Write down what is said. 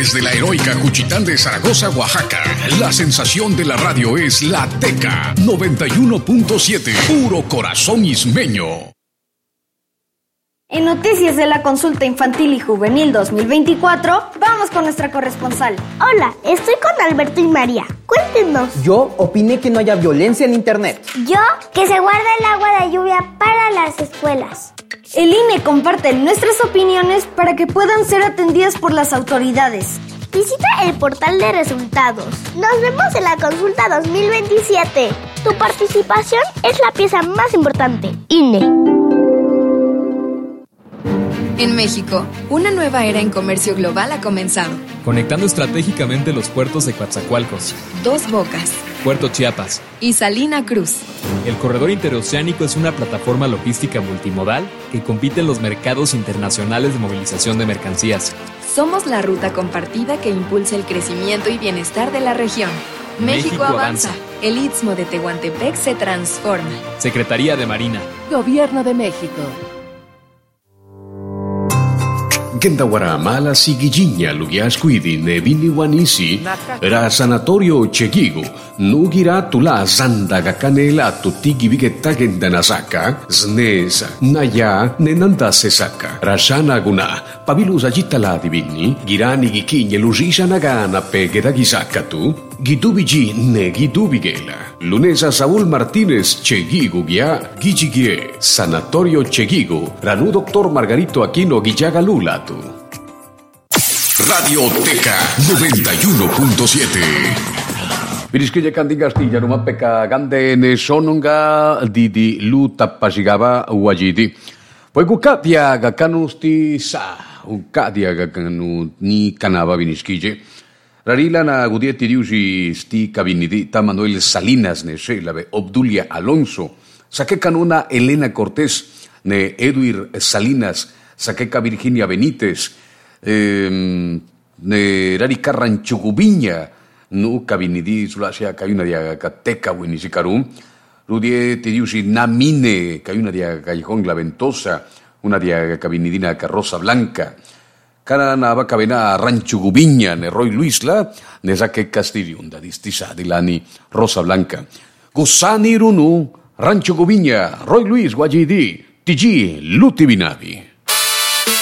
Desde la heroica Juchitán de Zaragoza, Oaxaca, la sensación de la radio es La Teca 91.7, puro corazón ismeño. En noticias de la consulta infantil y juvenil 2024, vamos con nuestra corresponsal. Hola, estoy con Alberto y María. Cuéntenos. Yo opiné que no haya violencia en internet. Yo, que se guarda el agua de lluvia para las escuelas. El INE comparte nuestras opiniones para que puedan ser atendidas por las autoridades. Visita el portal de resultados. Nos vemos en la consulta 2027. Tu participación es la pieza más importante. INE. En México, una nueva era en comercio global ha comenzado. Conectando estratégicamente los puertos de Coatzacoalcos, Dos Bocas, Puerto Chiapas y Salina Cruz. El corredor interoceánico es una plataforma logística multimodal que compite en los mercados internacionales de movilización de mercancías. Somos la ruta compartida que impulsa el crecimiento y bienestar de la región. México avanza. El Istmo de Tehuantepec se transforma. Secretaría de Marina. Gobierno de México. Kendawara mala sigilliña lugiascuidi ne viniwanisi ra sanatorio chegigo nugira tula zanda gakanela tutigi vigetta gendanasaka znesa naya nenanda sesaka rashana guna pabilusa jitala divini girani gikinye lusisha nagana pegeda gisakatu gidubiji ne gidubigela lunesa Saúl Martínez chegigo guia gichigie sanatorio chegigo ranu doctor Margarito Aquino Guillaga Lulatu. Radio Teca 91.7. Viriskille kandi Castilla numa peka gande ne sononga didi luta pasigaba wajidi. Pues kukatia gakanusti sa ukatia gakanu ni kanaba viniskille. Rarila na gudieti diusi sti kabinidi ta Manuel Salinas ne shelabe Obdulia Alonso. Saque canuna Elena Cortés ne Edwin Salinas, saqueca Virginia Benítez. Ne rari Carranchugubiña no cabinidi sulasia cayuna dia cateca winisicarum rudie tidiusi namine cayuna dia callejón la ventosa una dia cabinidina carroza blanca cara na bacabena Ranchugubiña ne Roy Luisla ne saque Castidiunda distisa dilani rosa blanca gusani runu Ranchugubiña Roy Luis Guayidi Tiji Luti Binavi.